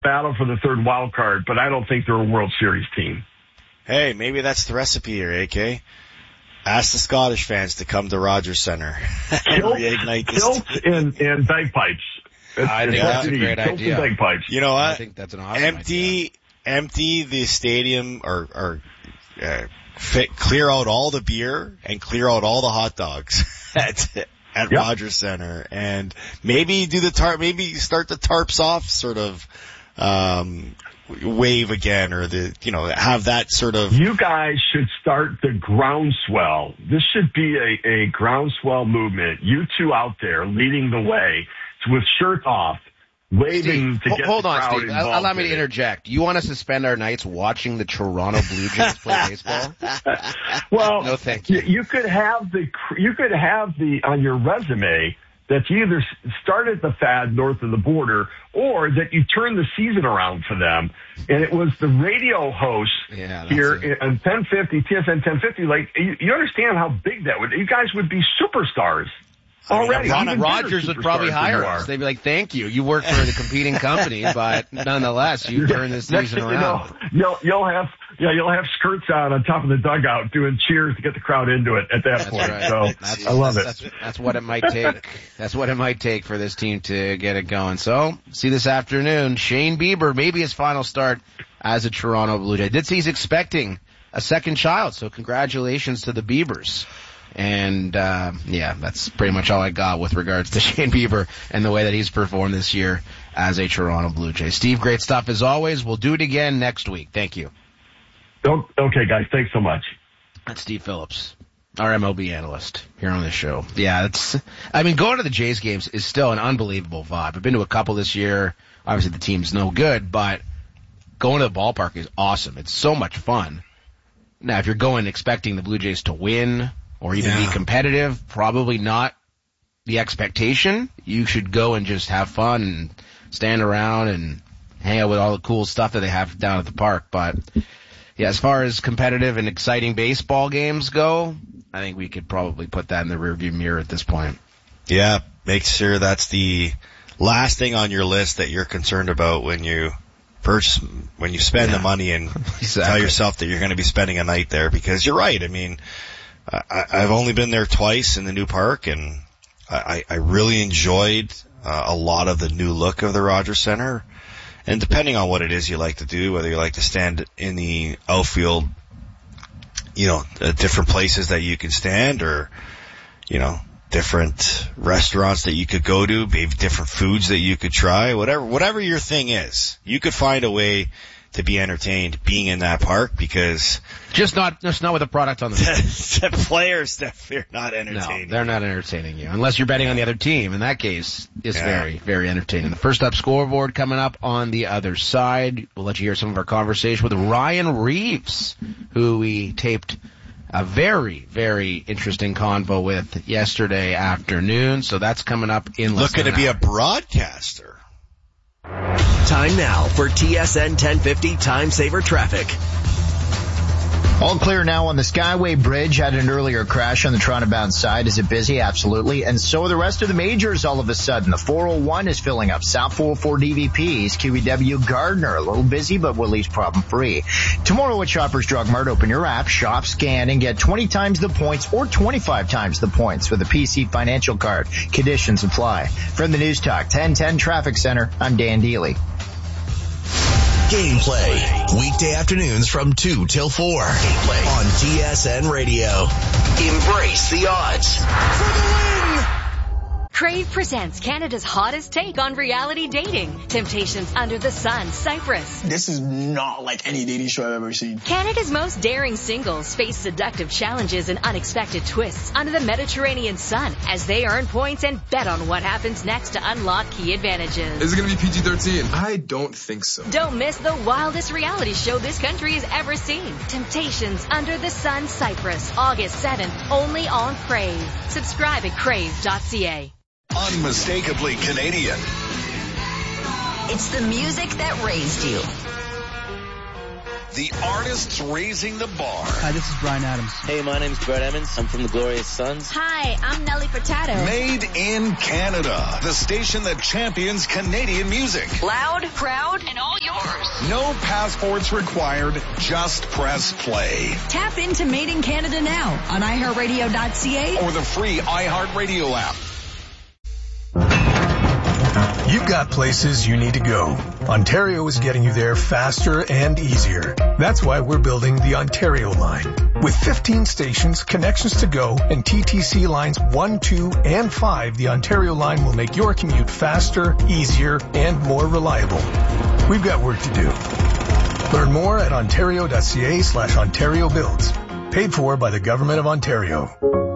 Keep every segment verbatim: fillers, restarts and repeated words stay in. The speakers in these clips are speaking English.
battle for the third wild card, but I don't think they're a World Series team. Hey, maybe that's the recipe here, A K. Ask the Scottish fans to come to Rogers Center and reignite this. Tilts and, and bagpipes. It's, I think that's a great Tilts idea. And bagpipes. You know what? I think that's an awesome empty, idea. Empty the stadium or, or uh, fit, clear out all the beer and clear out all the hot dogs at, at yep. Rogers Center, and maybe do the tarp, maybe start the tarps off sort of, um, wave again, or the, you know, have that sort of. You guys should start the groundswell. This should be a, a groundswell movement. You two out there leading the way with shirts off, waving Steve, to get hold the on, crowd Steve. involved. Allow me in to it. interject. You want us to spend our nights watching the Toronto Blue Jays play baseball? Well, no, thank you. You could have the you could have the on your resume that you either started the fad north of the border or that you turned the season around for them. And it was the radio host yeah, here it. on ten fifty, T S N ten fifty. Like, you, you understand how big that would, you guys would be superstars. Already. I mean, Rogers would probably hire us. They'd be like, thank you. You work for the competing company, but nonetheless, you turned this season Next, around. You know, you'll, you'll have, yeah, you'll have skirts on on top of the dugout doing cheers to get the crowd into it at that that's point. Right. So that's, I love that's, it. That's, that's what it might take. That's what it might take for this team to get it going. So, see this afternoon, Shane Bieber, maybe his final start as a Toronto Blue Jay. Did see he's expecting a second child, so congratulations to the Biebers. And, uh, yeah, that's pretty much all I got with regards to Shane Bieber and the way that he's performed this year as a Toronto Blue Jay. Steve, great stuff as always. We'll do it again next week. Thank you. Okay, guys. Thanks so much. That's Steve Phillips, our M L B analyst here on the show. Yeah, it's, I mean, going to the Jays games is still an unbelievable vibe. I've been to a couple this year. Obviously, the team's no good, but going to the ballpark is awesome. It's so much fun. Now, if you're going expecting the Blue Jays to win or even yeah. be competitive, probably not the expectation. You should go and just have fun and stand around and hang out with all the cool stuff that they have down at the park. But, yeah, as far as competitive and exciting baseball games go, I think we could probably put that in the rearview mirror at this point. Yeah, make sure that's the last thing on your list that you're concerned about when you purchase, when you spend yeah. the money and exactly. tell yourself that you're going to be spending a night there, because you're right. I mean, I, I've only been there twice in the new park, and I, I really enjoyed uh, a lot of the new look of the Rogers Center. And depending on what it is you like to do, whether you like to stand in the outfield, you know, uh, different places that you can stand, or, you know, different restaurants that you could go to, maybe different foods that you could try, whatever, whatever your thing is, you could find a way to be entertained being in that park, because just not just not with a product on the the, the players that they're not entertaining. No, they're not entertaining you unless you're betting on the other team. In that case, it's yeah. very, very entertaining. The first up scoreboard coming up on the other side. We'll let you hear some of our conversation with Ryan Reeves, who we taped a very, very interesting convo with yesterday afternoon. So that's coming up in less looking than to be hour. a broadcaster. Time now for T S N ten fifty Time Saver Traffic. All clear now on the Skyway Bridge. Had an earlier crash on the Toronto-bound side. Is it busy? Absolutely. And so are the rest of the majors all of a sudden. The four oh one is filling up. South four oh four D V P, East Q E W Gardner. A little busy, but Willie's problem-free. Tomorrow at Shoppers Drug Mart, open your app, shop, scan, and get twenty times the points or twenty-five times the points with a P C Financial Card. Conditions apply. From the News Talk ten ten Traffic Center, I'm Dan Deely. Gameplay. Weekday afternoons from two till four. Gameplay on T S N Radio. Embrace the odds. For the win! Crave presents Canada's hottest take on reality dating. Temptations Under the Sun, Cyprus. This is not like any dating show I've ever seen. Canada's most daring singles face seductive challenges and unexpected twists under the Mediterranean sun as they earn points and bet on what happens next to unlock key advantages. Is it going to be P G thirteen? I don't think so. Don't miss the wildest reality show this country has ever seen. Temptations Under the Sun, Cyprus, August seventh, only on Crave. Subscribe at crave dot c a. Unmistakably Canadian. It's the music that raised you. The artists raising the bar. Hi, this is Bryan Adams. Hey, my name's Brett Emmons. I'm from the Glorious Sons. Hi, I'm Nelly Furtado. Made in Canada. The station that champions Canadian music. Loud, proud, and all No passports required. Just press play. Tap into Made in Canada now on i heart radio dot c a or the free iHeartRadio app. You've got places you need to go. Ontario is getting you there faster and easier. That's why we're building the Ontario line. With fifteen stations, connections to go, and T T C lines one, two, and five, the Ontario line will make your commute faster, easier, and more reliable. We've got work to do. Learn more at ontario.ca slash Ontario Builds. Paid for by the Government of Ontario.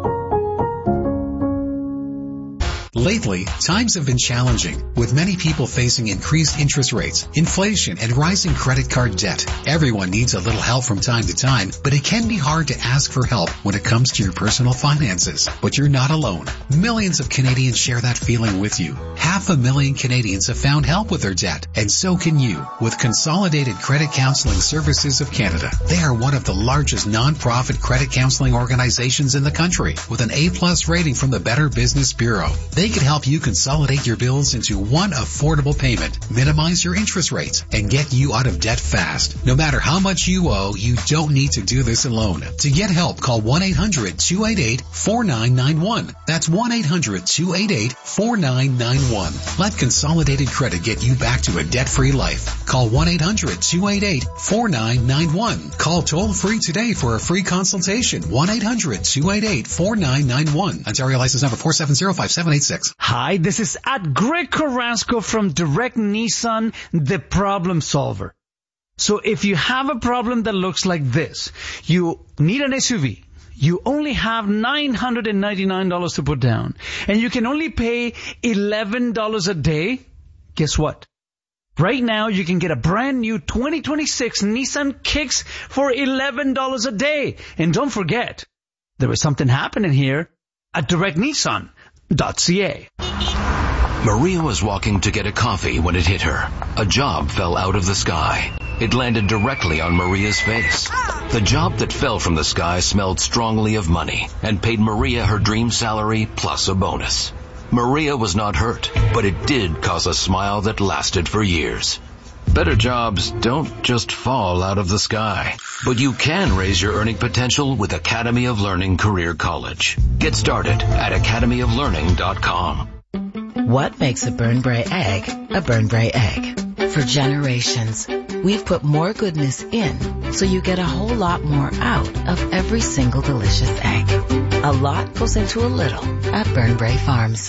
Lately, times have been challenging, with many people facing increased interest rates, inflation, and rising credit card debt. Everyone needs a little help from time to time, but it can be hard to ask for help when it comes to your personal finances. But you're not alone. Millions of Canadians share that feeling with you. Half a million Canadians have found help with their debt, and so can you with Consolidated Credit Counseling Services of Canada. They are one of the largest non-profit credit counseling organizations in the country, with an A-plus rating from the Better Business Bureau. They can help you consolidate your bills into one affordable payment, minimize your interest rates, and get you out of debt fast. No matter how much you owe, you don't need to do this alone. To get help, call one eight hundred two eight eight four nine nine one. That's one eight hundred two eight eight four nine nine one. Let Consolidated Credit get you back to a debt-free life. Call one eight hundred two eight eight four nine nine one. Call toll-free today for a free consultation. one eight hundred two eight eight four nine nine one. Ontario license number four seven zero five seven eight six. Hi, this is at Greg Carrasco from Direct Nissan, the problem solver. So if you have a problem that looks like this, you need an S U V, you only have nine hundred ninety-nine dollars to put down, and you can only pay eleven dollars a day, guess what? Right now, you can get a brand new twenty twenty-six Nissan Kicks for eleven dollars a day. And don't forget, there is something happening here at direct nissan dot c a. Maria was walking to get a coffee when it hit her. A job fell out of the sky. It landed directly on Maria's face. The job that fell from the sky smelled strongly of money and paid Maria her dream salary plus a bonus. Maria was not hurt, but it did cause a smile that lasted for years. Better jobs don't just fall out of the sky, but you can raise your earning potential with Academy of Learning Career College. Get started at academy of learning dot com. What makes a Burnbrae egg a Burnbrae egg? For generations, we've put more goodness in so you get a whole lot more out of every single delicious egg. A lot goes into a little at Burnbrae Farms.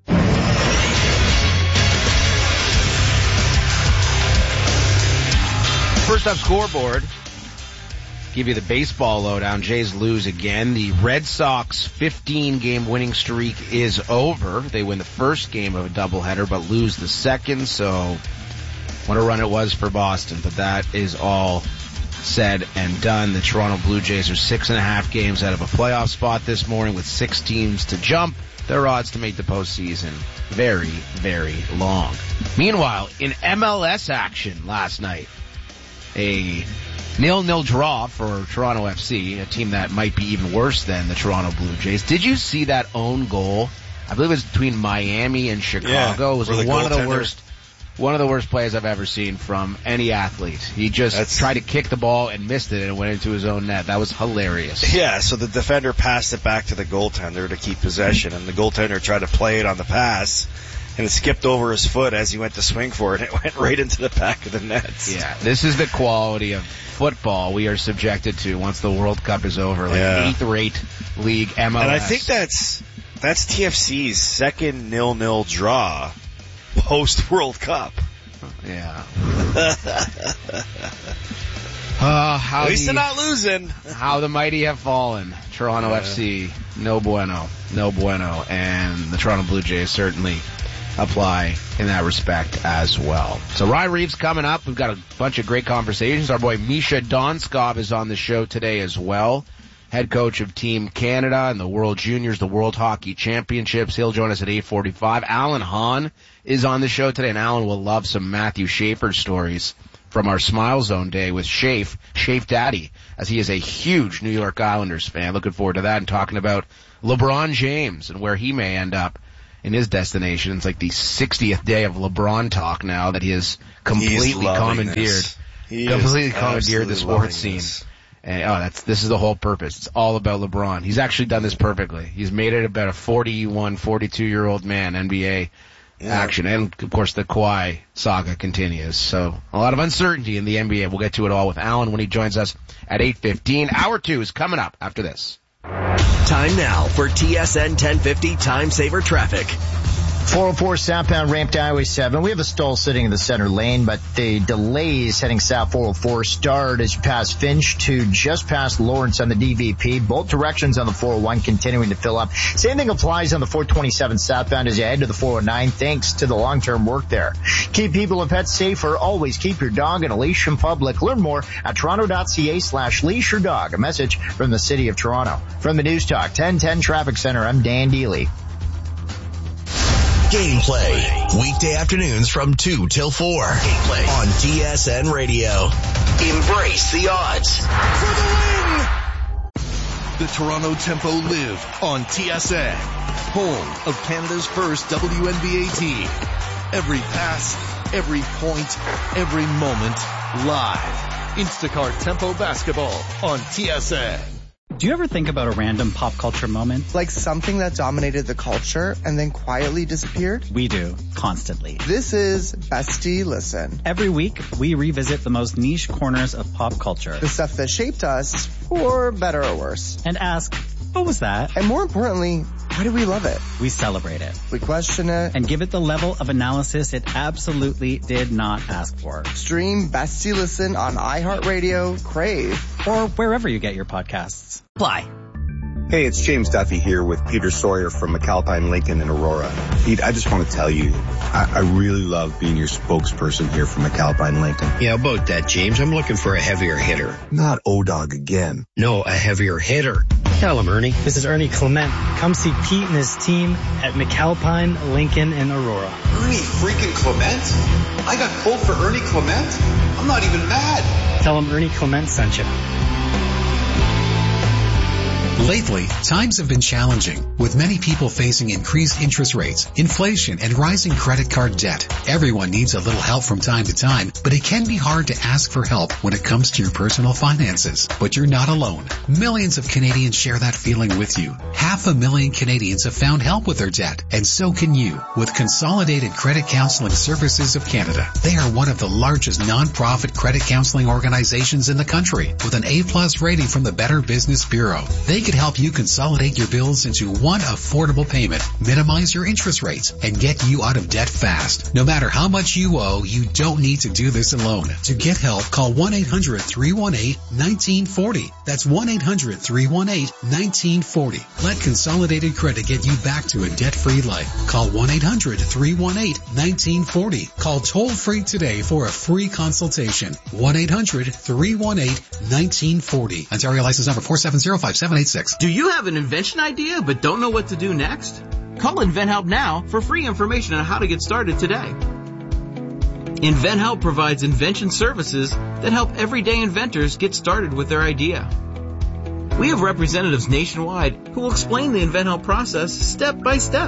First up scoreboard, give you the baseball lowdown. Jays lose again. The Red Sox fifteen-game winning streak is over. They win the first game of a doubleheader, but lose the second. So what a run it was for Boston. But that is all said and done. The Toronto Blue Jays are six and a half games out of a playoff spot this morning with six teams to jump. Their odds to make the postseason very, very long. Meanwhile, in M L S action last night, a nil-nil draw for Toronto F C, a team that might be even worse than the Toronto Blue Jays. Did you see that own goal? I believe it was between Miami and Chicago. Yeah, it was one of the worst, one of the worst plays I've ever seen from any athlete. He just That's, tried to kick the ball and missed it, and it went into his own net. That was hilarious. Yeah, so the defender passed it back to the goaltender to keep possession, and the goaltender tried to play it on the pass, and it skipped over his foot as he went to swing for it, and it went right into the back of the net. Yeah, this is the quality of football we are subjected to once the World Cup is over. Like yeah. eighth-rate league M L S. And I think that's that's T F C's second nil-nil draw post-World Cup. Yeah. uh, how At least the, they're not losing. How the mighty have fallen. Toronto yeah. F C, no bueno. No bueno. And the Toronto Blue Jays certainly apply in that respect as well. So Ryan Reeves coming up. We've got a bunch of great conversations. Our boy Misha Donskov is on the show today as well. Head coach of Team Canada and the World Juniors, the World Hockey Championships. He'll join us at eight forty-five. Alan Hahn is on the show today, and Alan will love some Matthew Schaefer stories from our Smile Zone day with Schaef, Schaef Daddy, as he is a huge New York Islanders fan. Looking forward to that and talking about LeBron James and where he may end up in his destination. It's like the sixtieth day of LeBron talk now that he has completely commandeered this. He completely is commandeered the absolutely sports loving scene. this. And oh, that's this is the whole purpose. It's all about LeBron. He's actually done this perfectly. He's made it about a forty-one, forty-two year old man N B A yeah. action, and of course the Kawhi saga continues. So a lot of uncertainty in the N B A. We'll get to it all with Alan when he joins us at eight fifteen. Hour two is coming up after this. Time now for T S N ten fifty Time Saver Traffic. four oh four southbound ramp to Highway seven. We have a stall sitting in the center lane, but the delays heading south four oh four start as you pass Finch to just past Lawrence on the D V P. Both directions on the four oh one continuing to fill up. Same thing applies on the four twenty-seven southbound as you head to the four oh nine thanks to the long-term work there. Keep people and pets safer. Always keep your dog in a leash in public. Learn more at toronto.ca slash leash your dog. A message from the City of Toronto. From the News Talk ten ten Traffic Center, I'm Dan Deely. Gameplay. Weekday afternoons from two till four. Gameplay on T S N Radio. Embrace the odds. For the win! The Toronto Tempo live on T S N. Home of Canada's first W N B A team. Every pass, every point, every moment, live. Instacart Tempo Basketball on T S N. Do you ever think about a random pop culture moment? Like something that dominated the culture and then quietly disappeared? We do, constantly. This is Bestie Listen. Every week, we revisit the most niche corners of pop culture. The stuff that shaped us, for better or worse. And ask, what was that? And more importantly, why do we love it? We celebrate it. We question it. And give it the level of analysis it absolutely did not ask for. Stream Bestie Listen on iHeartRadio, Crave, or wherever you get your podcasts. Apply. Hey, it's James Duffy here with Peter Sawyer from McAlpine Lincoln in Aurora. Pete, I just want to tell you, I, I really love being your spokesperson here for McAlpine Lincoln. Yeah, about that, James. I'm looking for a heavier hitter. Not O-Dog again. No, a heavier hitter. Tell him, Ernie. This is Ernie Clement. Come see Pete and his team at McAlpine Lincoln in Aurora. Ernie freaking Clement? I got pulled for Ernie Clement? I'm not even mad. Tell him Ernie Clement sent you. Lately, times have been challenging, with many people facing increased interest rates, inflation, and rising credit card debt. Everyone needs a little help from time to time, but it can be hard to ask for help when it comes to your personal finances. But you're not alone. Millions of Canadians share that feeling with you. Half a million Canadians have found help with their debt, and so can you, with Consolidated Credit Counseling Services of Canada. They are one of the largest non-profit credit counseling organizations in the country, with an A-plus rating from the Better Business Bureau. They could help you consolidate your bills into one affordable payment, minimize your interest rates, and get you out of debt fast. No matter how much you owe, you don't need to do this alone. To get help, call one eight hundred, three one eight, one nine four zero. That's one eight hundred, three one eight, one nine four zero. Let Consolidated Credit get you back to a debt-free life. Call one eight hundred, three one eight, one nine four zero. Call toll-free today for a free consultation. one eight hundred, three one eight, one nine four zero. Ontario license number four seven zero, five seven eight six. Do you have an invention idea but don't know what to do next? Call InventHelp now for free information on how to get started today. InventHelp provides invention services that help everyday inventors get started with their idea. We have representatives nationwide who will explain the InventHelp process step by step.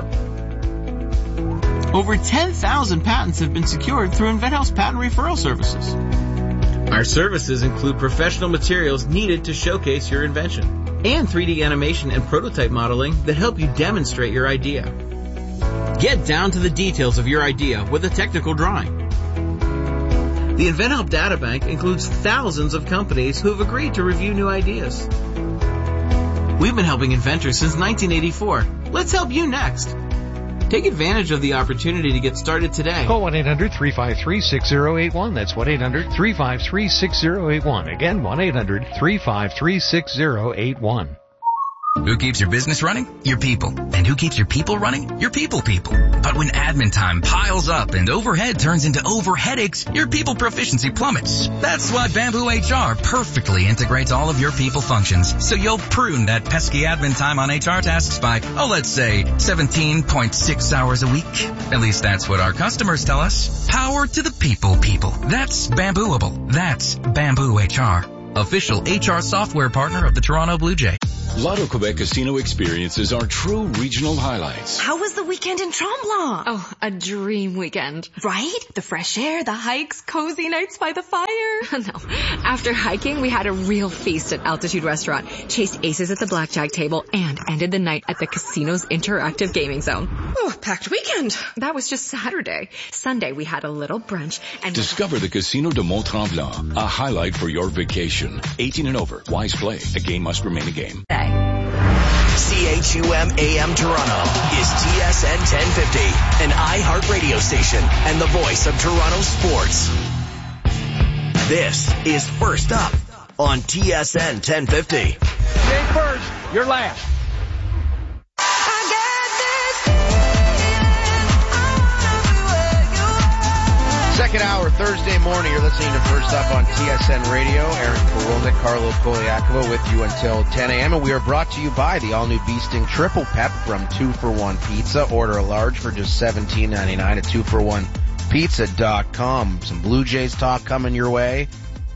Over ten thousand patents have been secured through InventHelp's patent referral services. Our services include professional materials needed to showcase your invention, and three D animation and prototype modeling that help you demonstrate your idea. Get down to the details of your idea with a technical drawing. The InventHelp Databank includes thousands of companies who have agreed to review new ideas. We've been helping inventors since nineteen eighty-four. Let's help you next. Take advantage of the opportunity to get started today. Call one eight hundred, three five three, six zero eight one. That's one eight hundred, three five three, six zero eight one. Again, one eight hundred, three five three, six zero eight one. Who keeps your business running? Your people. And who keeps your people running? Your people people. But when admin time piles up and overhead turns into over headaches, your people proficiency plummets. That's why Bamboo H R perfectly integrates all of your people functions, so you'll prune that pesky admin time on H R tasks by, oh, let's say seventeen point six hours a week. At least that's what our customers tell us. Power to the people people. That's Bambooable. That's Bamboo H R. Official H R software partner of the Toronto Blue Jay. Lotto Quebec casino experiences are true regional highlights. How was the weekend in Tremblant? Oh, a dream weekend. Right? The fresh air, the hikes, cozy nights by the fire. No. After hiking, we had a real feast at Altitude Restaurant, chased aces at the blackjack table, and ended the night at the casino's interactive gaming zone. Oh, packed weekend. That was just Saturday. Sunday, we had a little brunch and... Discover the Casino de Mont-Tremblant, a highlight for your vacation. eighteen and over. Wise play. A game must remain a game. C H U M A M Toronto is T S N ten fifty, an iHeart radio station and the voice of Toronto sports. This is First Up on T S N ten fifty. You ain't first, you're last. Second hour, Thursday morning, you're listening to First Up on T S N Radio. Aaron Korolnik, Carlo Koliakova with you until ten a.m. And we are brought to you by the all-new Bee Sting Triple Pep from two for one Pizza. Order a large for just seventeen ninety-nine at two for one pizza dot com. Some Blue Jays talk coming your way.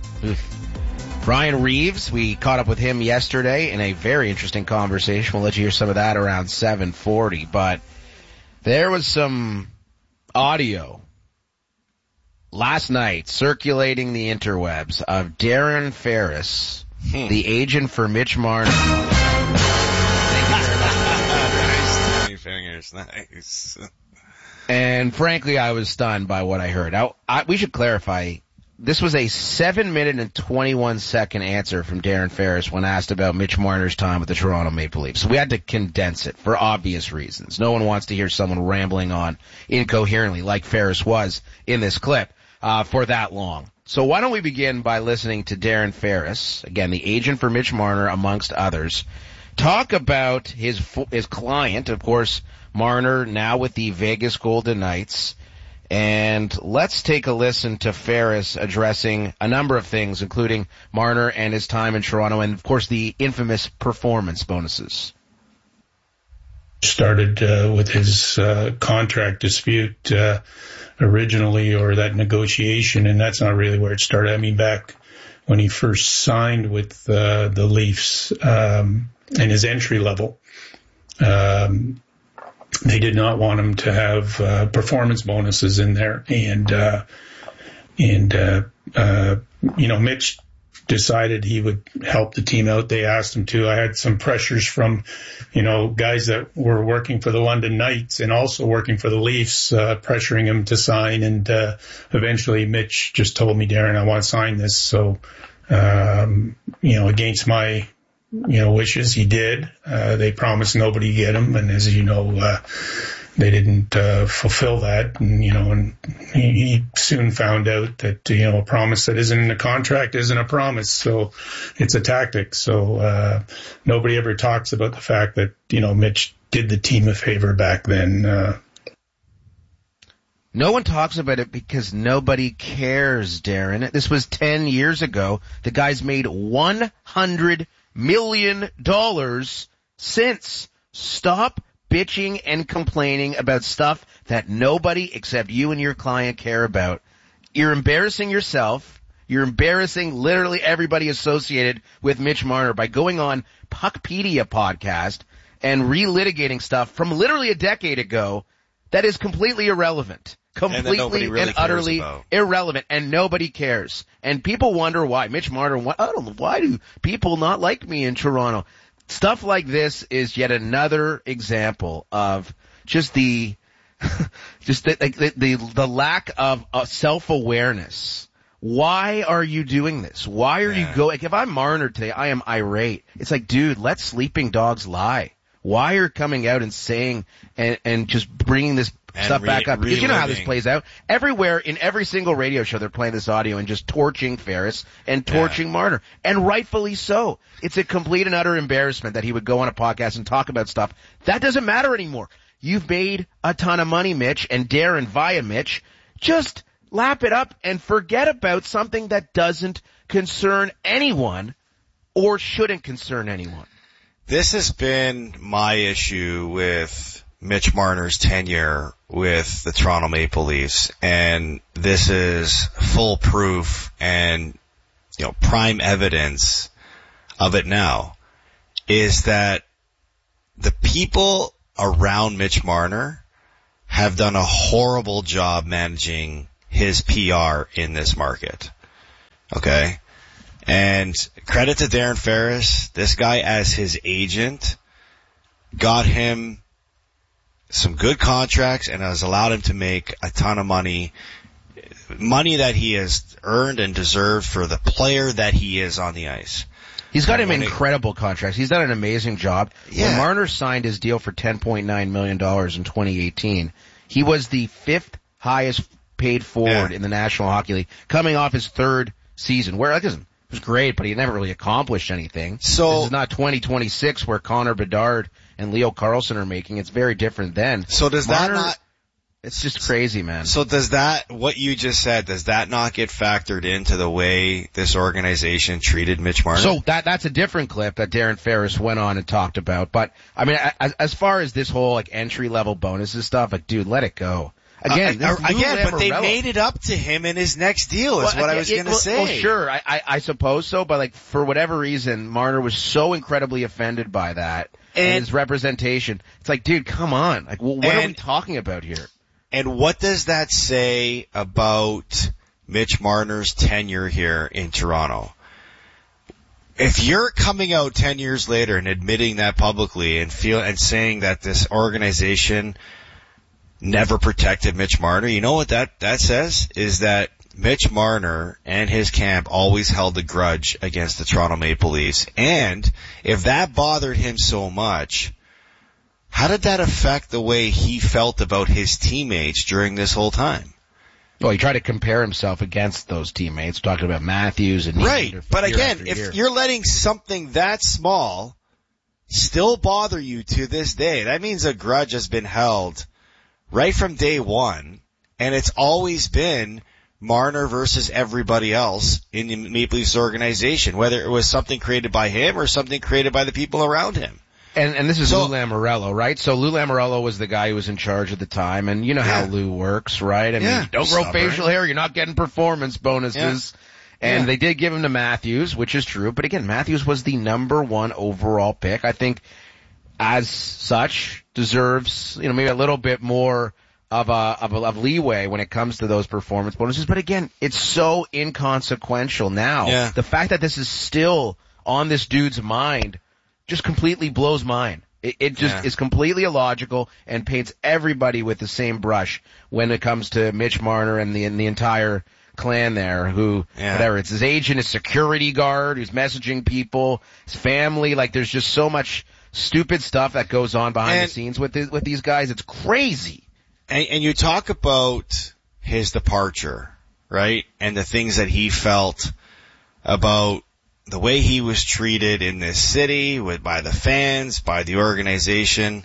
Ryan Reeves, we caught up with him yesterday in a very interesting conversation. We'll let you hear some of that around seven forty. But there was some audio last night circulating the interwebs of Darren Ferris, hmm. the agent for Mitch Marner. Thank you very much. Nice. Fingers, nice. And frankly, I was stunned by what I heard. I, I, we should clarify, this was a seven minute and twenty-one second answer from Darren Ferris when asked about Mitch Marner's time with the Toronto Maple Leafs. So we had to condense it for obvious reasons. No one wants to hear someone rambling on incoherently like Ferris was in this clip. Uh, for that long. So why don't we begin by listening to Darren Ferris, again, the agent for Mitch Marner, amongst others, talk about his his client, of course, Marner, now with the Vegas Golden Knights. And let's take a listen to Ferris addressing a number of things, including Marner and his time in Toronto, and, of course, the infamous performance bonuses. Started uh, with his uh, contract dispute uh, originally, or that negotiation, and that's not really where it started. I mean, back when he first signed with uh, the Leafs um, and his entry level, um, they did not want him to have uh, performance bonuses in there, and uh, and uh, uh, you know, Mitch decided he would help the team out. They asked him to. I had some pressures from, you know, guys that were working for the London Knights and also working for the Leafs, uh, pressuring him to sign. And, uh, eventually Mitch just told me, Darren, I want to sign this. So, um, you know, against my, you know, wishes, he did. Uh, they promised nobody get him. And as you know, uh, they didn't uh, fulfill that, and you know, and he, he soon found out that, you know, a promise that isn't in a contract isn't a promise, so it's a tactic. So uh, nobody ever talks about the fact that, you know, Mitch did the team a favor back then. Uh, no one talks about it because nobody cares, Darren. This was ten years ago. The guy's made one hundred million dollars since. Stop bitching and complaining about stuff that nobody except you and your client care about. You're embarrassing yourself. You're embarrassing literally everybody associated with Mitch Marner by going on Puckpedia podcast and relitigating stuff from literally a decade ago that is completely irrelevant. Completely and, really and utterly about. irrelevant, and nobody cares. And people wonder why. Mitch Marner, why, I don't know, why do people not like me in Toronto? Stuff like this is yet another example of just the, just the, the, the, the lack of uh, self-awareness. Why are you doing this? Why are yeah. you going, like if I'm Marner today, I am irate. It's like, dude, let sleeping dogs lie. Why are you coming out and saying, and, and just bringing this and stuff re- back up? Because you know how this plays out. Everywhere, in every single radio show, they're playing this audio and just torching Ferris and torching yeah. Marner. And rightfully so. It's a complete and utter embarrassment that he would go on a podcast and talk about stuff. That doesn't matter anymore. You've made a ton of money, Mitch, and Darren via Mitch. Just lap it up and forget about something that doesn't concern anyone or shouldn't concern anyone. This has been my issue with Mitch Marner's tenure with the Toronto Maple Leafs, and this is full proof and, you know, prime evidence of it now. is that the people around Mitch Marner have done a horrible job managing his P R in this market. Okay? And credit to Darren Ferris, this guy as his agent got him some good contracts and has allowed him to make a ton of money, money that he has earned and deserved for the player that he is on the ice. He's got and him incredible it, contracts. He's done an amazing job. Yeah. When Marner signed his deal for ten point nine million dollars in twenty eighteen, he was the fifth highest paid forward yeah. in the National Hockey League, coming off his third season, where like, it was great, but he never really accomplished anything. So this is not twenty twenty-six where Connor Bedard and Leo Carlsson are making. It's very different then. So does Marner, that not... It's just crazy, man. So does that, what you just said, does that not get factored into the way this organization treated Mitch Marner? So that that's a different clip that Darren Ferris went on and talked about. But, I mean, as, as far as this whole, like, entry-level bonuses stuff, like, dude, let it go. Again, uh, this again, Lou but they Lamoriello. made it up to him in his next deal is well, what I, I was it, going to well, say. Well, sure, I, I, I suppose so, but like for whatever reason, Marner was so incredibly offended by that and, and his representation. It's like, dude, come on. Like, well, what and, are we talking about here? And what does that say about Mitch Marner's tenure here in Toronto? If you're coming out ten years later and admitting that publicly and feel and saying that this organization never protected Mitch Marner, you know what that, that says? Is that Mitch Marner and his camp always held a grudge against the Toronto Maple Leafs. And if that bothered him so much, how did that affect the way he felt about his teammates during this whole time? Well, he tried to compare himself against those teammates, talking about Matthews and right. But again, if year. you're letting something that small still bother you to this day, that means a grudge has been held right from day one, and it's always been Marner versus everybody else in the Maple Leafs organization, whether it was something created by him or something created by the people around him. And, and this is so, Lou Lamoriello, right? So Lou Lamoriello was the guy who was in charge at the time, and you know yeah. how Lou works, right? I yeah. mean, don't grow facial hair, you're not getting performance bonuses. Yeah. And yeah. they did give him to Matthews, which is true, but again, Matthews was the number one overall pick. I think as such deserves, you know, maybe a little bit more of a, of a, of leeway when it comes to those performance bonuses. But again, it's so inconsequential now. Yeah. The fact that this is still on this dude's mind just completely blows mine. It, it just yeah. is completely illogical and paints everybody with the same brush when it comes to Mitch Marner and the, and the entire clan there who, yeah. whatever, it's his agent, his security guard who's messaging people, his family, like there's just so much stupid stuff that goes on behind and, the scenes with the, with these guys. It's crazy. And, and you talk about his departure, right? And the things that he felt about the way he was treated in this city, with by the fans, by the organization.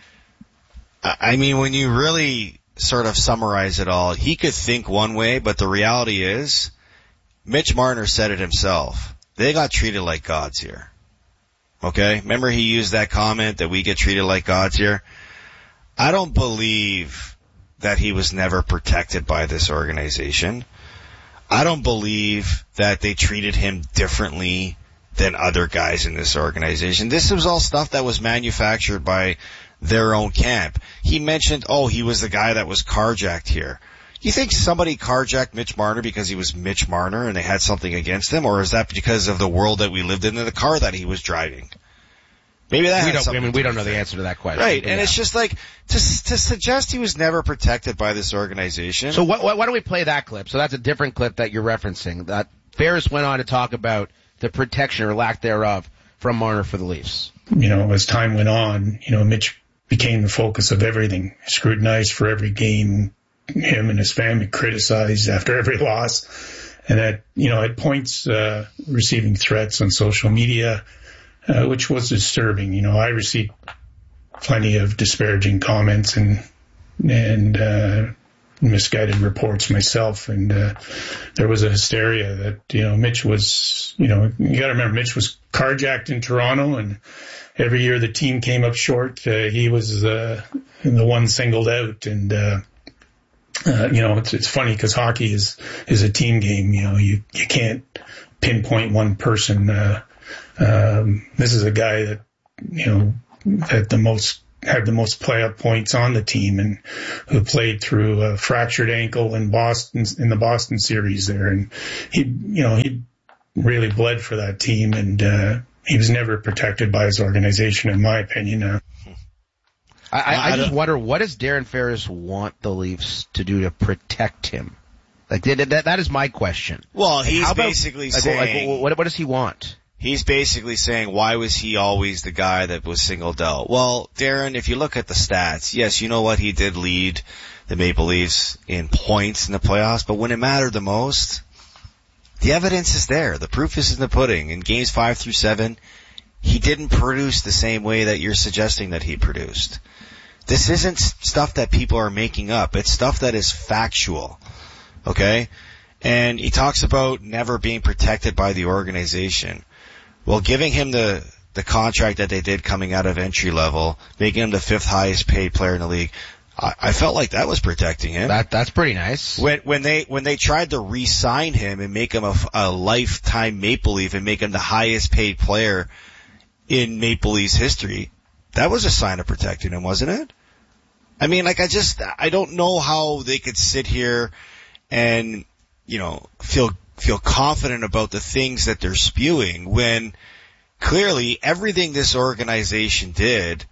I mean, when you really sort of summarize it all, he could think one way, but the reality is, Mitch Marner said it himself. They got treated like gods here. Okay? Remember he used that comment that we get treated like gods here? I don't believe that he was never protected by this organization. I don't believe that they treated him differently than other guys in this organization. This was all stuff that was manufactured by their own camp. He mentioned, oh, he was the guy that was carjacked here. You think somebody carjacked Mitch Marner because he was Mitch Marner and they had something against him, or is that because of the world that we lived in and the car that he was driving? Maybe that we has don't, something I mean, to we do don't know with the it. answer to that question. Right, yeah. and it's just like, to to suggest he was never protected by this organization. So what, what, why don't we play that clip? So that's a different clip that you're referencing. That Ferris went on to talk about the protection or lack thereof from Marner for the Leafs. You know, as time went on, you know, Mitch became the focus of everything, scrutinized for every game, him and his family criticized after every loss, and at, you know, at points, uh, receiving threats on social media, Uh, which was disturbing. You know, I received plenty of disparaging comments and and uh, misguided reports myself, and uh, there was a hysteria that, you know, Mitch was, you know, you got to remember, Mitch was carjacked in Toronto, and every year the team came up short, uh, he was uh, the one singled out, and uh, uh, you know, it's it's funny because hockey is is a team game. You know, you you can't pinpoint one person. Uh, Um, this is a guy that, you know, had the most, had the most playoff points on the team and who played through a fractured ankle in Boston, in the Boston series there. And he, you know, he really bled for that team, and, uh, he was never protected by his organization, in my opinion. Uh, I, I, I just wonder, what does Darren Ferris want the Leafs to do to protect him? Like, that, that, that is my question. Well, like, he's about, basically like, saying... Like, what, what does he want? He's basically saying, why was he always the guy that was singled out? Well, Darren, if you look at the stats, yes, you know what? He did lead the Maple Leafs in points in the playoffs, but when it mattered the most, the evidence is there. The proof is in the pudding. In games five through seven, he didn't produce the same way that you're suggesting that he produced. This isn't stuff that people are making up. It's stuff that is factual. Okay? And he talks about never being protected by the organization. Well, giving him the, the contract that they did coming out of entry level, making him the fifth highest paid player in the league, I, I felt like that was protecting him. That, that's pretty nice. When, when they, when they tried to re-sign him and make him a, a lifetime Maple Leaf and make him the highest paid player in Maple Leafs history, that was a sign of protecting him, wasn't it? I mean, like, I just, I don't know how they could sit here and, you know, feel, feel confident about the things that they're spewing when clearly everything this organization did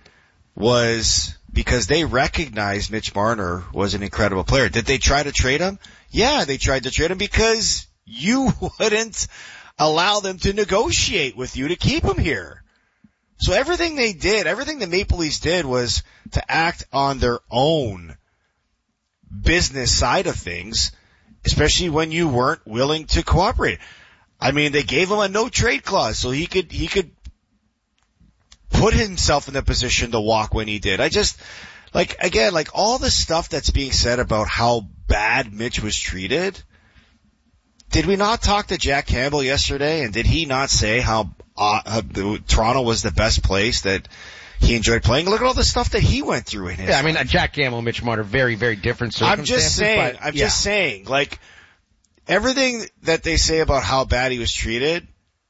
was because they recognized Mitch Marner was an incredible player. Did they try to trade him? Yeah, they tried to trade him because you wouldn't allow them to negotiate with you to keep him here. So everything they did, everything the Maple Leafs did was to act on their own business side of things, especially when you weren't willing to cooperate. I mean, they gave him a no trade clause so he could, he could put himself in the position to walk when he did. I just, like, again, like all the stuff that's being said about how bad Mitch was treated. Did we not talk to Jack Campbell yesterday, and did he not say how uh, uh, the, Toronto was the best place that he enjoyed playing? Look at all the stuff that he went through in his Yeah, I mean, life. Jack Campbell and Mitch Marner, very, very different circumstances. I'm just saying, but, I'm yeah. just saying, like, everything that they say about how bad he was treated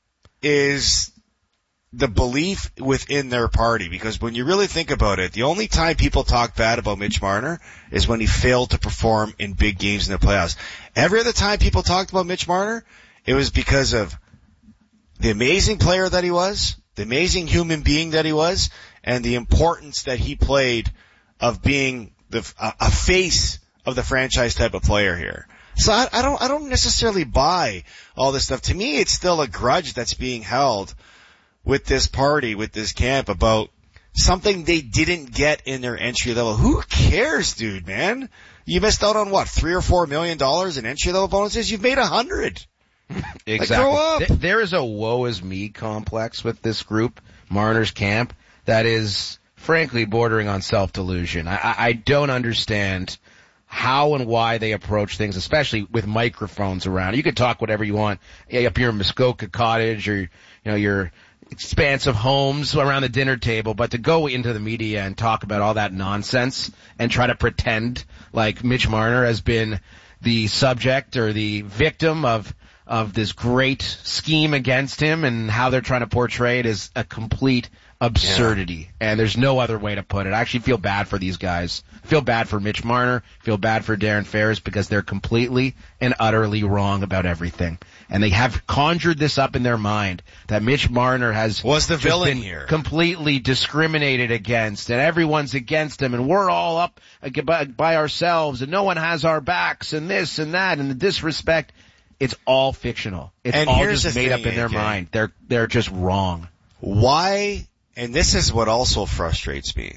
is the belief within their party, because when you really think about it, the only time people talk bad about Mitch Marner is when he failed to perform in big games in the playoffs. Every other time people talked about Mitch Marner, it was because of the amazing player that he was, the amazing human being that he was, and the importance that he played of being the, a, a face of the franchise type of player here. So I, I don't, I don't necessarily buy all this stuff. To me, it's still a grudge that's being held with this party, with this camp, about something they didn't get in their entry level. Who cares, dude, man? You missed out on what, three or four million dollars in entry level bonuses? You've made a hundred. Exactly. Like, grow up. Th- there is a woe is me complex with this group, Marner's camp, that is frankly bordering on self-delusion. I, I, I don't understand how and why they approach things, especially with microphones around. You can talk whatever you want up here in Muskoka Cottage or, you know, your expansive homes around the dinner table, but to go into the media and talk about all that nonsense and try to pretend like Mitch Marner has been the subject or the victim of of this great scheme against him and how they're trying to portray it is a complete absurdity. Yeah. And there's no other way to put it. I actually feel bad for these guys. I feel bad for Mitch Marner. Feel bad for Darren Ferris because they're completely and utterly wrong about everything. And they have conjured this up in their mind that Mitch Marner has was the villain been here, completely discriminated against, and everyone's against him, and we're all up by, by ourselves, and no one has our backs, and this and that, and the disrespect. It's all fictional. It's and all just made thing, up in their A K. mind. They're they're just wrong. Why? And this is what also frustrates me.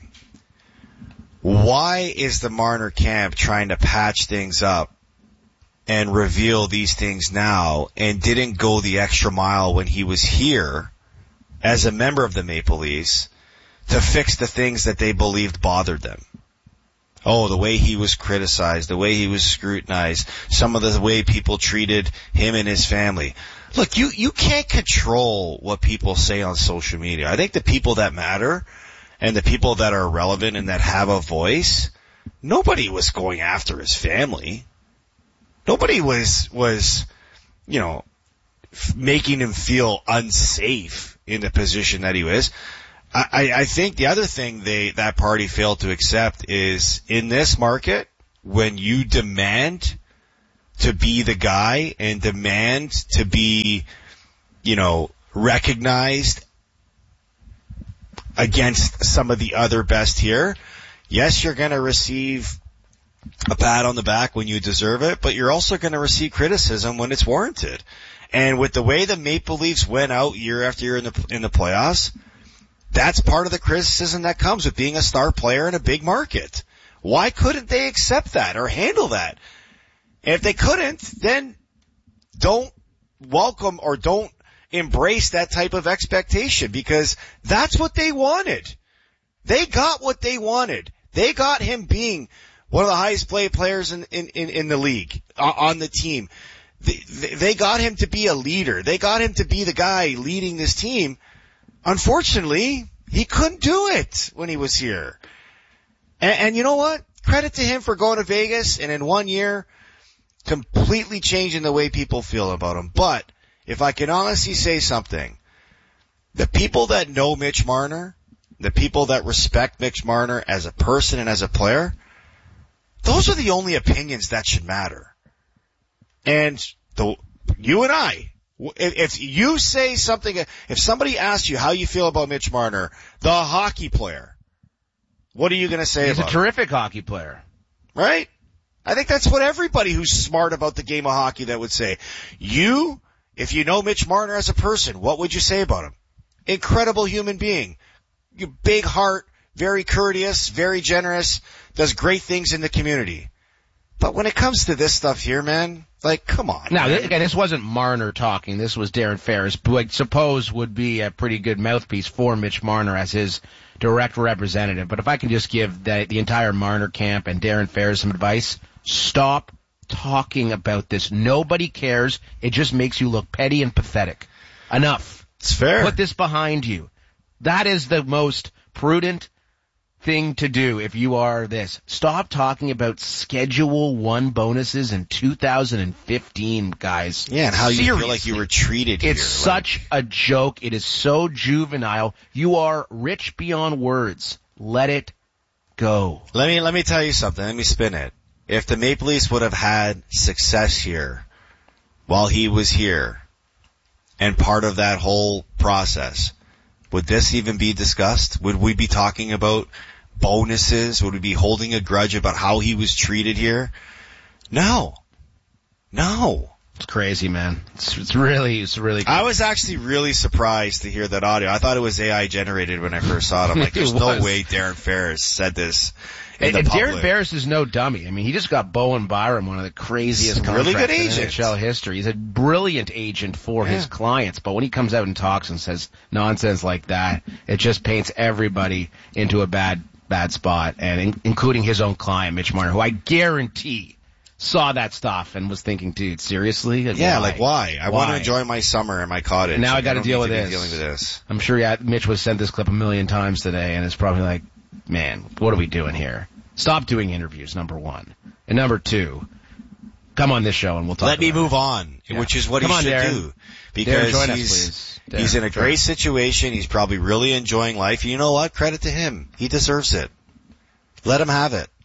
Why is the Marner camp trying to patch things up and reveal these things now and didn't go the extra mile when he was here as a member of the Maple Leafs to fix the things that they believed bothered them? Oh, the way he was criticized, the way he was scrutinized, some of the way people treated him and his family. Look, you, you can't control what people say on social media. I think the people that matter and the people that are relevant and that have a voice, nobody was going after his family. Nobody was, was, you know, f- making him feel unsafe in the position that he was. I, I, I think the other thing they that party failed to accept is in this market, when you demand to be the guy and demand to be, you know, recognized against some of the other best here, yes, you're going to receive a pat on the back when you deserve it, but you're also going to receive criticism when it's warranted. And with the way the Maple Leafs went out year after year in the in the playoffs, that's part of the criticism that comes with being a star player in a big market. Why couldn't they accept that or handle that? And if they couldn't, then don't welcome or don't embrace that type of expectation, because that's what they wanted. They got what they wanted. They got him being one of the highest paid players in, in, in, in the league, uh, on the team. They, they got him to be a leader. They got him to be the guy leading this team. Unfortunately, he couldn't do it when he was here. And, and you know what? Credit to him for going to Vegas and in one year completely changing the way people feel about him. But if I can honestly say something, the people that know Mitch Marner, the people that respect Mitch Marner as a person and as a player, those are the only opinions that should matter. And the, you and I, if, if you say something, if somebody asks you how you feel about Mitch Marner, the hockey player, what are you going to say He's about him? He's a terrific hockey player. Right? I think that's what everybody who's smart about the game of hockey that would say. You, if you know Mitch Marner as a person, what would you say about him? Incredible human being. Big heart, very courteous, very generous, does great things in the community. But when it comes to this stuff here, man, like, come on. Now, this, again, this wasn't Marner talking. This was Darren Ferris, who I suppose would be a pretty good mouthpiece for Mitch Marner as his direct representative. But if I can just give the, the entire Marner camp and Darren Ferris some advice, stop talking about this. Nobody cares. It just makes you look petty and pathetic. Enough. It's fair. Put this behind you. That is the most prudent thing to do if you are this. Stop talking about Schedule One bonuses in two thousand fifteen, guys. Yeah, and how Seriously. you feel like you were treated here. It's such like... a joke. It is so juvenile. You are rich beyond words. Let it go. Let me, let me tell you something. Let me spin it. If the Maple Leafs would have had success here while he was here and part of that whole process, would this even be discussed? Would we be talking about bonuses? Would we be holding a grudge about how he was treated here? No. No. It's crazy, man. It's, it's really, it's really cool. I was actually really surprised to hear that audio. I thought it was A I generated when I first saw it. I'm like, there's no way Darren Ferris said this. And, and Darren Ferris is no dummy. I mean, he just got Bowen Byram, one of the craziest contracts really good in agent. N H L history. He's a brilliant agent for yeah. his clients, but when he comes out and talks and says nonsense like that, it just paints everybody into a bad, bad spot, and in, including his own client, Mitch Marner, who I guarantee saw that stuff and was thinking, dude, seriously? Yeah, why? like why? I why? want to enjoy my summer in my cottage. And now like, I got to deal with this. Dealing with this. I'm sure yeah, Mitch was sent this clip a million times today, and it's probably like, man, what are we doing here? Stop doing interviews, number one. And number two, come on this show and we'll talk Let about me move it. on, Yeah. which is what come he on, should Darren. do. Because Darren, he's, us, Darren, he's in a join great us. situation. He's probably really enjoying life. And you know what? Credit to him. He deserves it. Let him have it.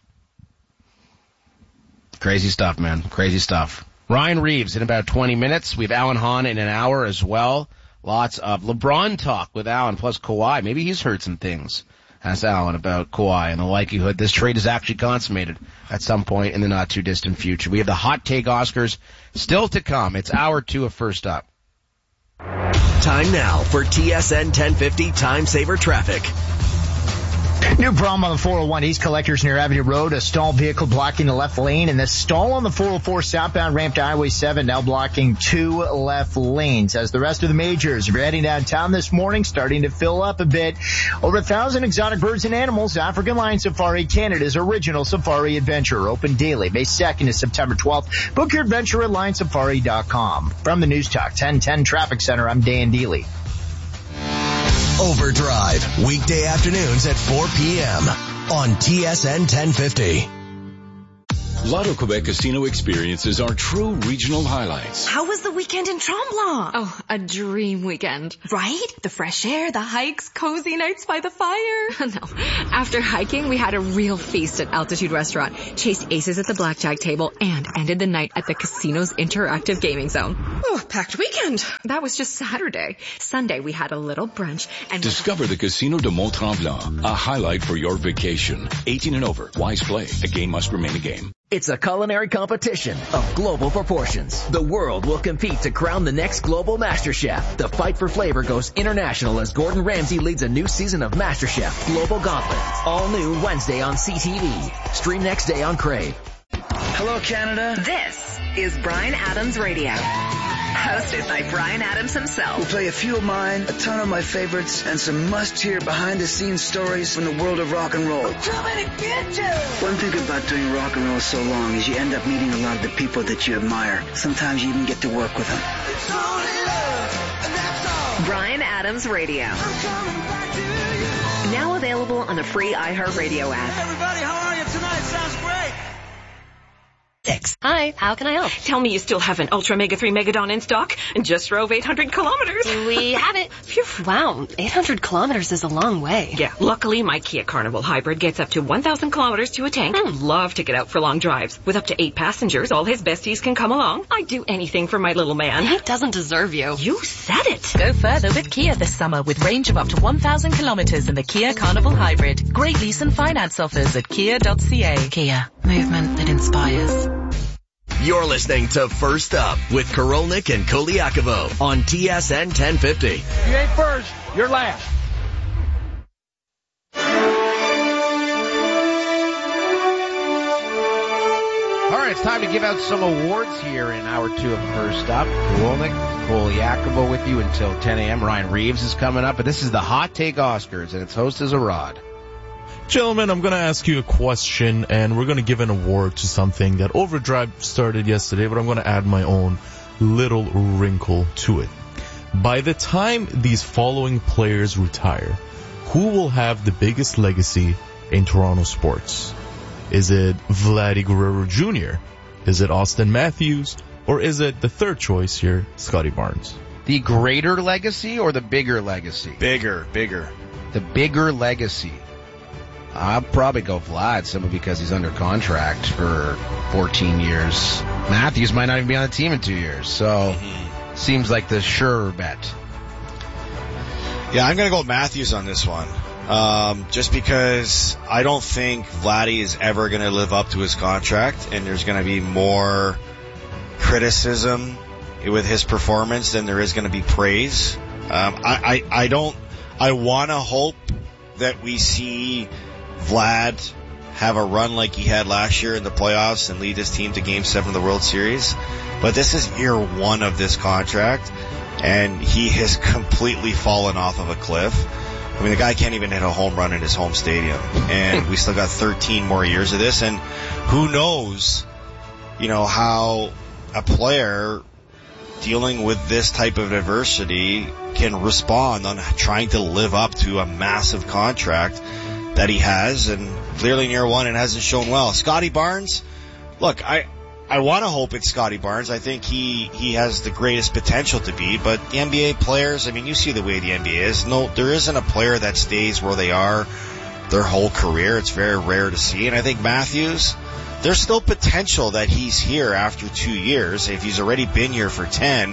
Crazy stuff, man. Crazy stuff. Ryan Reeves in about twenty minutes. We have Alan Hahn in an hour as well. Lots of LeBron talk with Alan, plus Kawhi. Maybe he's heard some things. Ask Alan about Kawhi and the likelihood this trade is actually consummated at some point in the not-too-distant future. We have the Hot Take Oscars still to come. It's hour two of First Up. Time now for T S N ten fifty Time Saver Traffic. New problem on the four oh one East Collectors near Avenue Road. A stalled vehicle blocking the left lane, and the stall on the four oh four southbound ramp to Highway seven now blocking two left lanes. As the rest of the majors, if you're heading downtown this morning, starting to fill up a bit. Over a thousand exotic birds and animals. African Lion Safari, Canada's original safari adventure. Open daily, May second to September twelfth. Book your adventure at lion safari dot com. From the News Talk ten ten Traffic Center, I'm Dan Deely. Overdrive, weekday afternoons at four p.m. on T S N ten fifty. Lotto Quebec Casino experiences are true regional highlights. How was the weekend in Tremblant? Oh, a dream weekend. Right? The fresh air, the hikes, cozy nights by the fire. No. After hiking, we had a real feast at Altitude Restaurant, chased aces at the blackjack table, and ended the night at the casino's interactive gaming zone. Oh, packed weekend. That was just Saturday. Sunday, we had a little brunch and... Discover the Casino de Mont-Tremblant, a highlight for your vacation. eighteen and over. Wise play. A game must remain a game. It's a culinary competition of global proportions. The world will compete to crown the next global master chef. The fight for flavor goes international as Gordon Ramsay leads a new season of MasterChef Global Gauntlet. All new Wednesday on C T V. Stream next day on Crave. Hello, Canada. This is Bryan Adams Radio. Hosted by Bryan Adams himself. We'll play a few of mine, a ton of my favorites, and some must-hear behind-the-scenes stories from the world of rock and roll. Too many bitches! One thing about doing rock and roll so long is you end up meeting a lot of the people that you admire. Sometimes you even get to work with them. It's only love, and that's all. Bryan Adams Radio. Now available on the free iHeartRadio app. Hey everybody, how are you tonight? Sounds great. Hi, how can I help? Tell me you still have an Ultra Mega three Megadon in stock and just drove eight hundred kilometers. We have it. Phew. Wow, eight hundred kilometers is a long way. Yeah, luckily my Kia Carnival Hybrid gets up to one thousand kilometers to a tank. Mm. Love to get out for long drives. With up to eight passengers, all his besties can come along. I'd do anything for my little man. He doesn't deserve you. You said it. Go further with Kia this summer with range of up to one thousand kilometers in the Kia Carnival Hybrid. Great lease and finance offers at kia dot c a. Kia, movement that inspires. You're listening to First Up with Korolnik and Koliakovo on T S N ten fifty. You ain't first, you're last. All right, it's time to give out some awards here in hour two of First Up. Korolnik, Koliakovo with you until ten a.m. Ryan Reeves is coming up, but this is the Hot Take Oscars, and its host is Arad. Gentlemen, I'm going to ask you a question, and we're going to give an award to something that Overdrive started yesterday, but I'm going to add my own little wrinkle to it. By the time these following players retire, who will have the biggest legacy in Toronto sports? Is it Vladdy Guerrero Junior? Is it Austin Matthews? Or is it the third choice here, Scotty Barnes? The greater legacy or the bigger legacy? Bigger, bigger. The bigger legacy. I'll probably go Vlad simply because he's under contract for fourteen years. Matthews might not even be on the team in two years, so mm-hmm. seems like the surer bet. Yeah, I'm going to go Matthews on this one. Um, just because I don't think Vladdy is ever going to live up to his contract, and there's going to be more criticism with his performance than there is going to be praise. Um, I, I, I don't, I want to hope that we see Vlad have a run like he had last year in the playoffs and lead his team to Game seven of the World Series. But this is year one of this contract, and he has completely fallen off of a cliff. I mean, the guy can't even hit a home run in his home stadium, and we still got thirteen more years of this, and who knows, you know, how a player dealing with this type of adversity can respond on trying to live up to a massive contract that he has, and clearly in year one it hasn't shown well. Scotty Barnes, look, I I want to hope it's Scotty Barnes. I think he, he has the greatest potential to be, but the N B A players, I mean, you see the way the N B A is. No, there isn't a player that stays where they are their whole career. It's very rare to see, and I think Matthews, there's still potential that he's here after two years. If he's already been here for ten,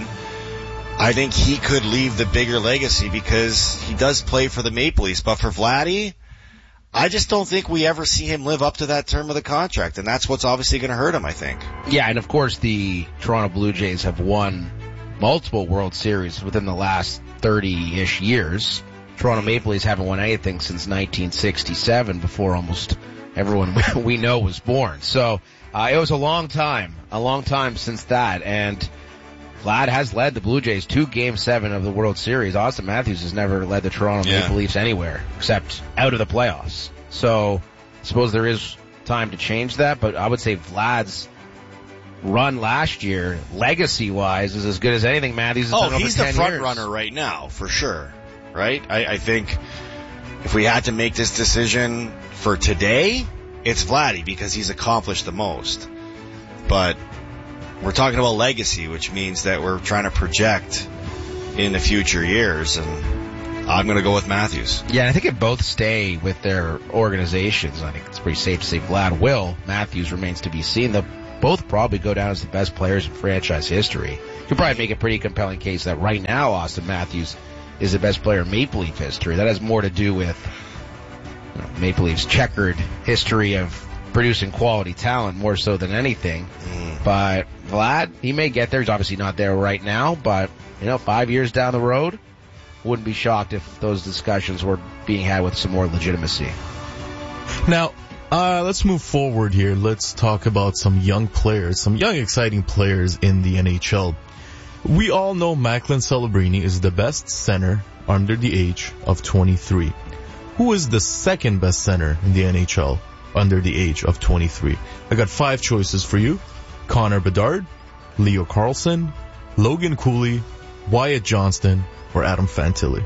I think he could leave the bigger legacy because he does play for the Maple Leafs. But for Vladdy, I just don't think we ever see him live up to that term of the contract, and that's what's obviously going to hurt him, I think. Yeah, and of course the Toronto Blue Jays have won multiple World Series within the last thirty-ish years. Toronto Maple Leafs haven't won anything since nineteen sixty-seven, before almost everyone we know was born. So uh, it was a long time, a long time since that, and Vlad has led the Blue Jays to Game seven of the World Series. Austin Matthews has never led the Toronto yeah. Maple Leafs anywhere except out of the playoffs. So I suppose there is time to change that, but I would say Vlad's run last year, legacy-wise, is as good as anything Matthews has oh, done over ten years. Oh, he's the front runner right now, for sure. Right? I, I think if we had to make this decision for today, it's Vladdy because he's accomplished the most. but we're talking about legacy, which means that we're trying to project in the future years, and I'm going to go with Matthews. Yeah, and I think if both stay with their organizations, I think it's pretty safe to say Vlad will. Matthews remains to be seen. They'll both probably go down as the best players in franchise history. You could probably make a pretty compelling case that right now Austin Matthews is the best player in Maple Leaf history. That has more to do with you know, Maple Leaf's checkered history of producing quality talent more so than anything. Mm. But Vlad, he may get there. He's obviously not there right now, but you know, five years down the road, wouldn't be shocked if those discussions were being had with some more legitimacy. Now, uh, let's move forward here. Let's talk about some young players, some young exciting players in the N H L. We all know Macklin Celebrini is the best center under the age of twenty-three. Who is the second best center in the N H L under the age of twenty-three? I got five choices for you. Connor Bedard, Leo Carlsson, Logan Cooley, Wyatt Johnston, or Adam Fantilli.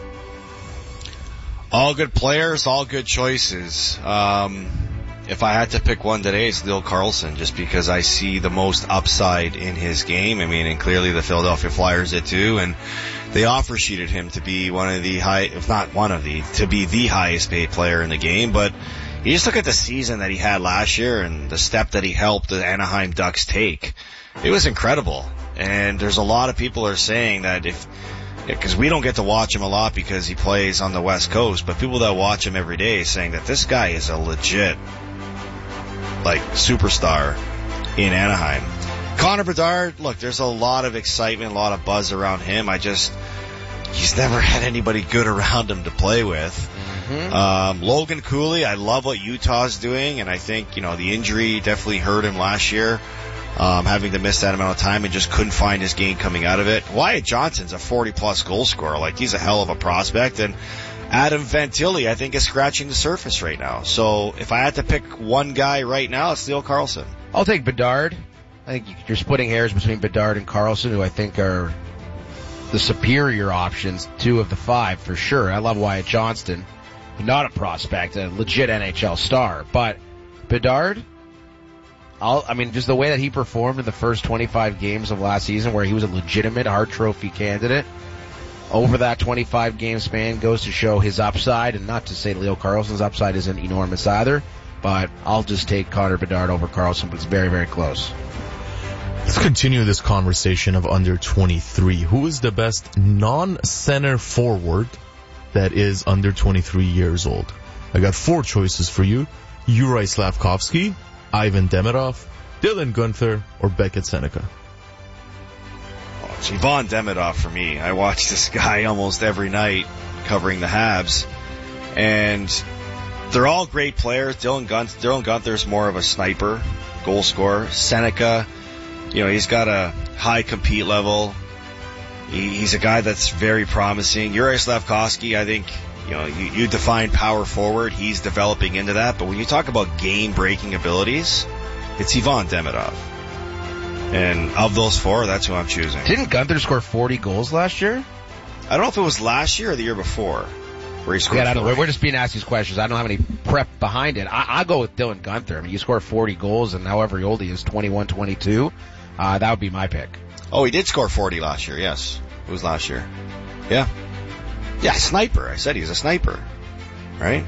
All good players, all good choices. Um, if I had to pick one today, it's Leo Carlsson, just because I see the most upside in his game. I mean, and clearly the Philadelphia Flyers did too, and they offer sheeted him to be one of the high, if not one of the, to be the highest paid player in the game. But you just look at the season that he had last year and the step that he helped the Anaheim Ducks take. It was incredible. And there's a lot of people are saying that if, because we don't get to watch him a lot because he plays on the West Coast, but people that watch him every day saying that this guy is a legit, like, superstar in Anaheim. Connor Bedard, look, there's a lot of excitement, a lot of buzz around him. I just, he's never had anybody good around him to play with. Mm-hmm. Um, Logan Cooley, I love what Utah's doing, and I think, you know, the injury definitely hurt him last year. Um, having to miss that amount of time and just couldn't find his game coming out of it. Wyatt Johnston's a forty-plus goal scorer. Like, he's a hell of a prospect. And Adam Fantilli, I think, is scratching the surface right now. So if I had to pick one guy right now, it's Leo Carlsson. I'll take Bedard. I think you're splitting hairs between Bedard and Carlsson, who I think are the superior options, two of the five for sure. I love Wyatt Johnston. Not a prospect, a legit N H L star. But Bedard, I'll, I mean, just the way that he performed in the first twenty-five games of last season, where he was a legitimate Hart Trophy candidate, over that twenty-five game span goes to show his upside, and not to say Leo Carlsson's upside isn't enormous either, but I'll just take Connor Bedard over Carlsson, but it's very, very close. Let's continue this conversation of under twenty-three. Who is the best non-center forward that is under twenty-three years old? I got four choices for you. Juraj Slafkovsky, Ivan Demidov, Dylan Guenther, or Beckett Seneca. Oh, it's Ivan Demidov for me. I watch this guy almost every night covering the Habs, and they're all great players. Dylan Guenther, Dylan Guenther's more of a sniper, goal scorer. Seneca, you know, he's got a high compete level. He, he's a guy that's very promising. Juraj Slafkovsky, I think, you know, you, you define power forward. He's developing into that. But when you talk about game-breaking abilities, it's Ivan Demidov. And of those four, that's who I'm choosing. Didn't Guenther score forty goals last year? I don't know if it was last year or the year before where he scored yeah, I don't know. forty. We're just being asked these questions. I don't have any prep behind it. I, I'll go with Dylan Guenther. I mean, you score forty goals, and however old he is, twenty-one, twenty-two, uh, that would be my pick. Oh, he did score forty last year, yes. It was last year. Yeah. Yeah, sniper. I said he was a sniper. Right?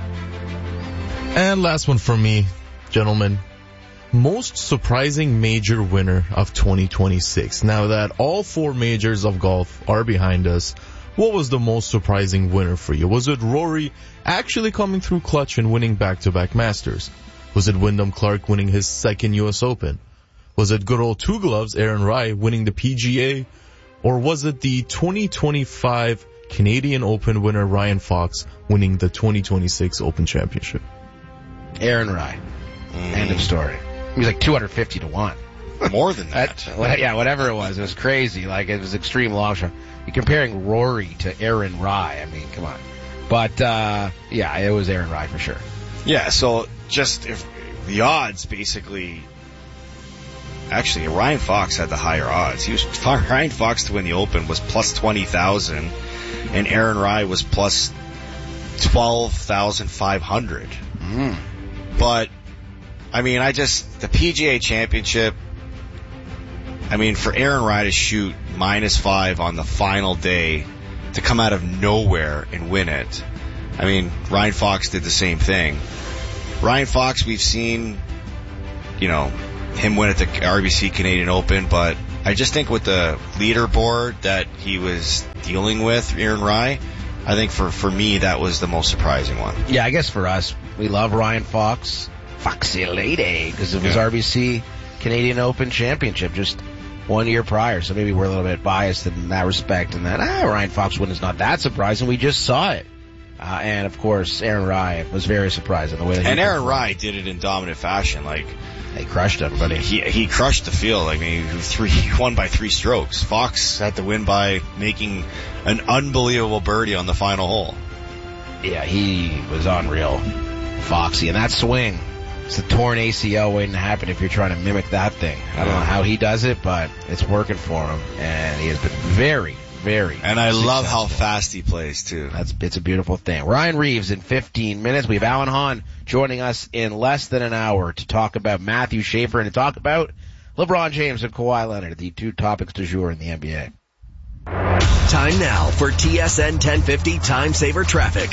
And last one for me, gentlemen. Most surprising major winner of twenty twenty-six. Now that all four majors of golf are behind us, what was the most surprising winner for you? Was it Rory actually coming through clutch and winning back-to-back Masters? Was it Wyndham Clark winning his second U S Open? Was it good old two gloves Aaron Rai winning the P G A? Or was it the twenty twenty-five Canadian Open winner Ryan Fox winning the twenty twenty-six Open Championship? Aaron Rai. Mm. End of story. He was like two hundred fifty to one. More than that. that. Yeah, whatever it was. It was crazy. Like, it was extreme long shot. You're comparing Rory to Aaron Rai. I mean, come on. But, uh, yeah, it was Aaron Rai for sure. Yeah, so just if the odds basically... Actually, Ryan Fox had the higher odds. He was Ryan Fox to win the Open was plus twenty thousand, and Aaron Rai was plus twelve thousand five hundred. Mm. But I mean, I just the P G A Championship. I mean, for Aaron Rye to shoot minus five on the final day, to come out of nowhere and win it. I mean, Ryan Fox did the same thing. Ryan Fox, we've seen, you know, him win at the R B C Canadian Open, but I just think with the leaderboard that he was dealing with, Aaron Rye, I think for, for me, that was the most surprising one. Yeah, I guess for us, we love Ryan Fox, Foxy Lady, because it was yeah. R B C Canadian Open Championship just one year prior, so maybe we're a little bit biased in that respect, and that, ah, Ryan Fox win is not that surprising. We just saw it. Uh, and, of course, Aaron Rye was very surprising the way that he And Aaron performed. Rye did it in dominant fashion. Like, he crushed everybody. He he crushed the field. I mean, he, three, he won by three strokes. Fox had to win by making an unbelievable birdie on the final hole. Yeah, he was unreal. Foxy. And that swing, it's a torn A C L waiting to happen if you're trying to mimic that thing. I don't know how he does it, but it's working for him. And he has been very, very And I successful. love how fast he plays, too. That's It's a beautiful thing. Ryan Reeves in fifteen minutes. We have Alan Hahn joining us in less than an hour to talk about Matthew Schaefer and to talk about LeBron James and Kawhi Leonard, the two topics du jour in the N B A. Time now for T S N ten fifty Time Saver Traffic.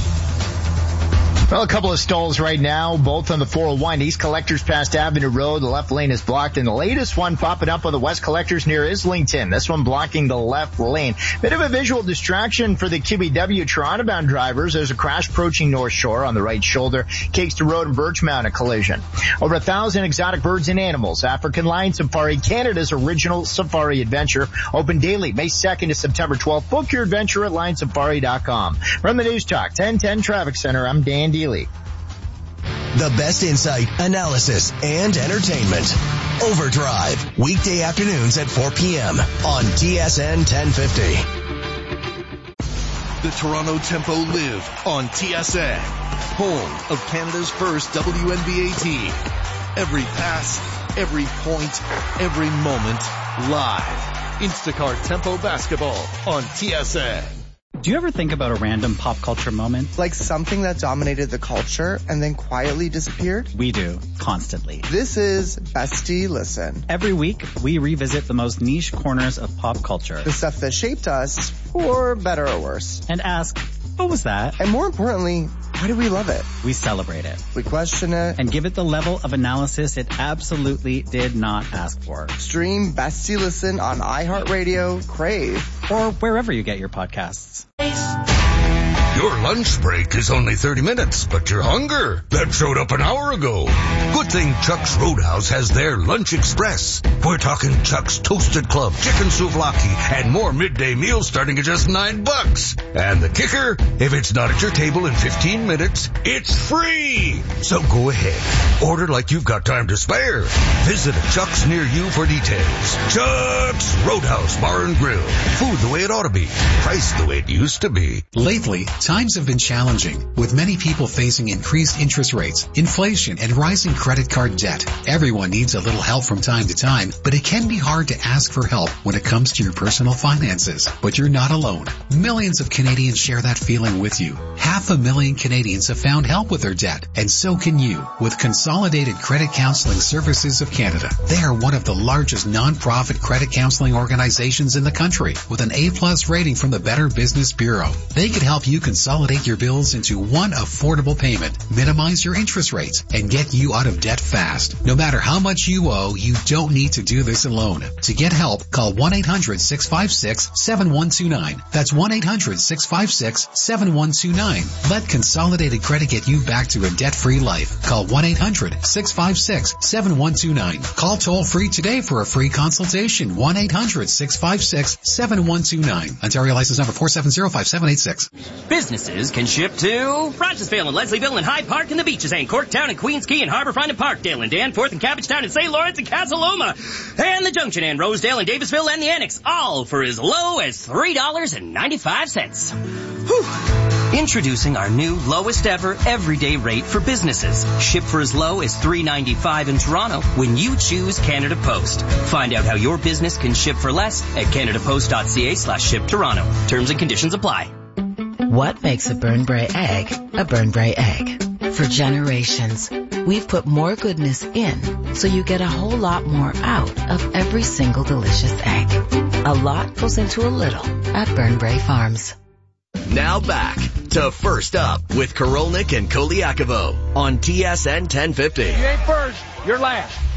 Well, a couple of stalls right now, both on the four oh one, East Collectors past Avenue Road. The left lane is blocked, and the latest one popping up on the West Collectors near Islington. This one blocking the left lane. Bit of a visual distraction for the Q B W Toronto-bound drivers. There's a crash approaching North Shore on the right shoulder. Kingston Road and Birchmount, a collision. Over a thousand exotic birds and animals. African Lion Safari, Canada's original safari adventure. Open daily, May second to September twelfth. Book your adventure at lion safari dot com. From the News Talk ten ten Traffic Center, I'm Dan Dealey. The best insight, analysis, and entertainment. Overdrive, weekday afternoons at four p.m. on T S N ten fifty. The Toronto Tempo live on T S N, home of Canada's first W N B A team. Every pass, every point, every moment, live. Instacart Tempo Basketball on T S N. Do you ever think about a random pop culture moment? Like something that dominated the culture and then quietly disappeared? We do, constantly. This is Bestie Listen. Every week, we revisit the most niche corners of pop culture. The stuff that shaped us, for better or worse. And ask, what was that? And more importantly, why do we love it? We celebrate it. We question it. And give it the level of analysis it absolutely did not ask for. Stream Bestie Listen on iHeartRadio, Crave, or wherever you get your podcasts. Your lunch break is only thirty minutes, but your hunger, that showed up an hour ago. Good thing Chuck's Roadhouse has their Lunch Express. We're talking Chuck's Toasted Club, Chicken Souvlaki, and more midday meals starting at just nine bucks. And the kicker, if it's not at your table in fifteen minutes, it's free. So go ahead, order like you've got time to spare. Visit a Chuck's near you for details. Chuck's Roadhouse Bar and Grill. Food the way it ought to be. Price the way it used to be. Lately, times have been challenging, with many people facing increased interest rates, inflation, and rising credit card debt. Everyone needs a little help from time to time, but it can be hard to ask for help when it comes to your personal finances. But you're not alone. Millions of Canadians share that feeling with you. Half a million Canadians have found help with their debt, and so can you with Consolidated Credit Counseling Services of Canada. They are one of the largest non-profit credit counseling organizations in the country, with an A-plus rating from the Better Business Bureau. They could help you consolidate your bills into one affordable payment, minimize your interest rates, and get you out of debt fast. No matter how much you owe, you don't need to do this alone. To get help, call one eight hundred six five six seven one two nine. That's one eight hundred six five six seven one two nine. Let Consolidated Credit get you back to a debt-free life. Call one eight hundred six five six seven one two nine. Call toll-free today for a free consultation. one eight hundred six five six seven one two nine. Ontario license number four seven zero five seven eight six. Businesses can ship to Rochesville and Leslieville and Hyde Park and the Beaches and Corktown and Queens Quay and Harbourfront and Parkdale and Danforth and Cabbagetown and Saint Lawrence and Casa Loma and the Junction and Rosedale and Davisville and the Annex, all for as low as three dollars and ninety-five cents. Whew. Introducing our new lowest ever everyday rate for businesses. Ship for as low as three dollars and ninety-five cents in Toronto when you choose Canada Post. Find out how your business can ship for less at canadapost.ca slash ship Toronto. Terms and conditions apply. What makes a Burnbrae egg a Burnbrae egg? For generations, we've put more goodness in so you get a whole lot more out of every single delicious egg. A lot goes into a little at Burnbrae Farms. Now back to First Up with Korolnik and Koliakovo on T S N ten fifty. You ain't first, you're last.